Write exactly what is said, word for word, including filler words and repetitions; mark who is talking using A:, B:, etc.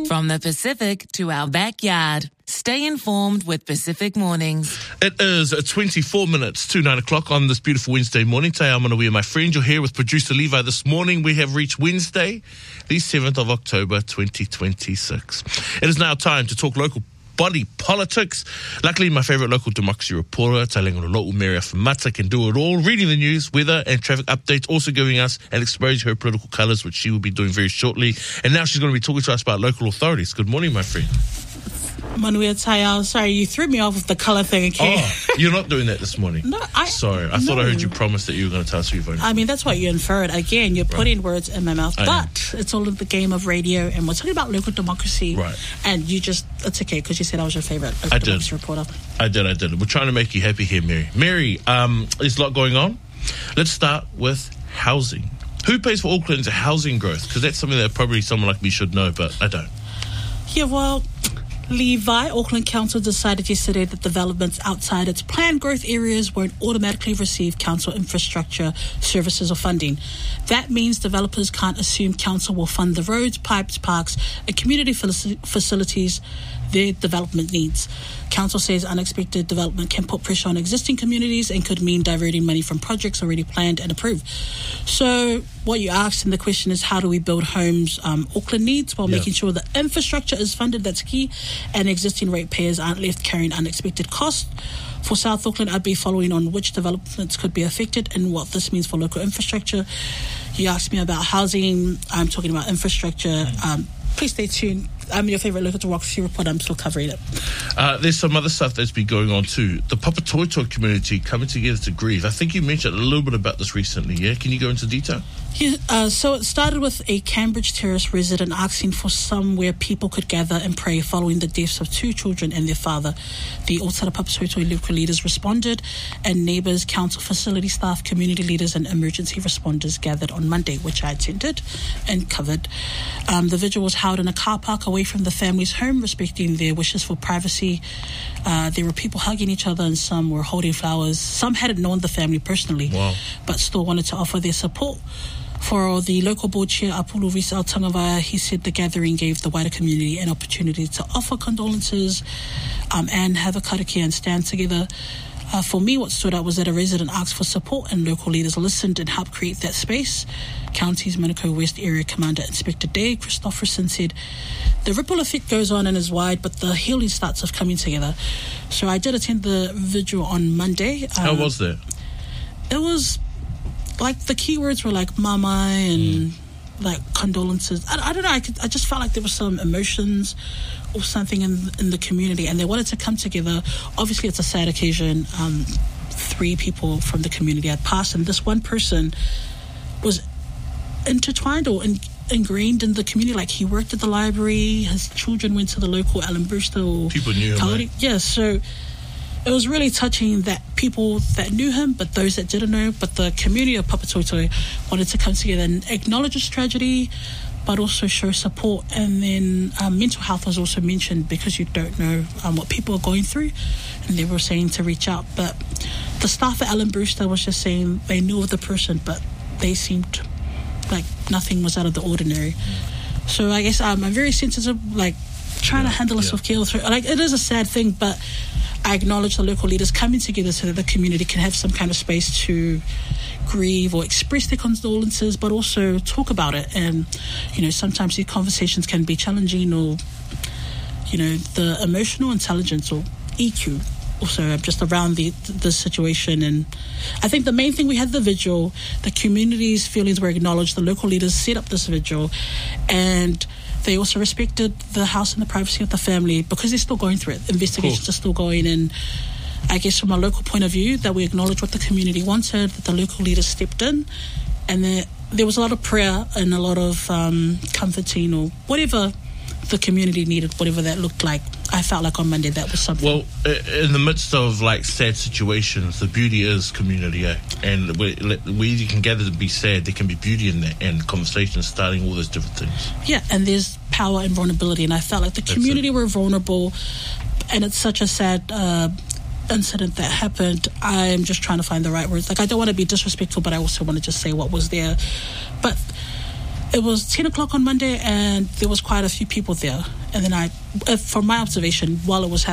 A: From the Pacific to our backyard. Stay informed with Pacific Mornings.
B: It is twenty-four minutes to nine o'clock on this beautiful Wednesday morning. Te ao manawi, my friend. You're here with producer Levi this morning. We have reached Wednesday, the seventh of October, twenty twenty-six. It is now time to talk local body politics. Luckily, my favourite local democracy reporter, Talenga Lo'u Mary Afamata, can do it all, reading the news, weather and traffic updates, also giving us and exposing her political colours, which she will be doing very shortly. And now she's going to be talking to us about local authorities. Good morning, my friend.
C: Manuia Tayao, sorry, you threw me off with the colour thing, okay?
B: Oh, you're not doing that this morning?
C: No, I...
B: Sorry, I no. thought I heard you promise that you were going to tell us who you voted for.
C: I mean, that's what you inferred. Again, you're right. putting words in my mouth.
B: I
C: but am. It's all in the game of radio, and we're talking about local democracy.
B: Right.
C: And you just, it's okay, because you said I was your favourite local
B: I
C: democracy
B: did.
C: reporter.
B: I did, I did. We're trying to make you happy here, Mary. Mary, um, there's a lot going on. Let's start with housing. Who pays for Auckland's housing growth? Because that's something that probably someone like me should know, but I don't.
C: Yeah, well... Levi, Auckland Council decided yesterday that developments outside its planned growth areas won't automatically receive council infrastructure services or funding. That means developers can't assume council will fund the roads, pipes, parks, and community facilities their development needs. Council says unexpected development can put pressure on existing communities and could mean diverting money from projects already planned and approved. So what you asked in the question is, how do we build homes um, Auckland needs while yeah. making sure the infrastructure is funded? That's key, and existing ratepayers aren't left carrying unexpected costs. For South Auckland, I'd be following on which developments could be affected and what this means for local infrastructure. You asked me about housing. I'm talking about infrastructure. Um, please stay tuned. I'm your favourite local democracy report. I'm still covering it.
B: Uh, there's some other stuff that's been going on too. The Papatoetoe community coming together to grieve. I think you mentioned a little bit about this recently, yeah? Can you go into detail?
C: Yeah, uh, so it started with a Cambridge Terrace resident asking for somewhere people could gather and pray following the deaths of two children and their father. The Otara Papatoetoe local leaders responded, and neighbours, council facility staff, community leaders and emergency responders gathered on Monday, which I attended and covered. Um, the vigil was held in a car park away from the family's home, respecting their wishes for privacy. Uh, there were people hugging each other and some were holding flowers. Some hadn't known the family personally,
B: wow. but
C: still wanted to offer their support. For the local board chair, Apulu Risau Tangawai, he said the gathering gave the wider community an opportunity to offer condolences um, and have a karakia and stand together. Uh, for me, what stood out was that a resident asked for support and local leaders listened and helped create that space. County's Manukau West Area Commander Inspector Dave Christopherson said, the ripple effect goes on and is wide, but the healing starts with coming together. So I did attend the vigil on Monday. Um,
B: How was that?
C: It was... like the keywords were like mama and mm. like condolences. I, I don't know. I could. I just felt like there were some emotions or something in in the community, and they wanted to come together. Obviously, it's a sad occasion. Um, three people from the community had passed, and this one person was intertwined or in, ingrained in the community. Like he worked at the library. His children went to the local Alan Brewster.
B: People knew him. Right?
C: Yeah. So. It was really touching that people that knew him, but those that didn't know, but the community of Papatoetoe wanted to come together and acknowledge his tragedy, but also show support. And then um, mental health was also mentioned because you don't know um, what people are going through, and they were saying to reach out. But the staff at Alan Brewster was just saying they knew of the person, but they seemed like nothing was out of the ordinary. So I guess um, I'm very sensitive, like trying yeah, to handle this
B: yeah.
C: with care through. Like it is a sad thing, but I acknowledge the local leaders coming together so that the community can have some kind of space to grieve or express their condolences, but also talk about it. And, you know, sometimes these conversations can be challenging, or, you know, the emotional intelligence or E Q also just around the the situation. And I think the main thing, we had the vigil, the community's feelings were acknowledged, the local leaders set up this vigil, and they also respected the house and the privacy of the family because they're still going through it. Investigations cool. are still going, and I guess from a local point of view, that we acknowledge what the community wanted, that the local leaders stepped in, and there, there was a lot of prayer and a lot of um, comforting or whatever the community needed, whatever that looked like. I felt like on Monday that was something.
B: Well, in the midst of like sad situations, the beauty is community, eh? And where, where you can gather to be sad, there can be beauty in that, and conversations starting all those different things.
C: Yeah, and there's power and vulnerability, and I felt like the community were vulnerable, and it's such a sad uh, incident that happened. I'm just trying to find the right words. Like, I don't want to be disrespectful, but I also want to just say what was there. But It was ten o'clock on Monday, and there was quite a few people there. And then I, uh, from my observation, while it was happening,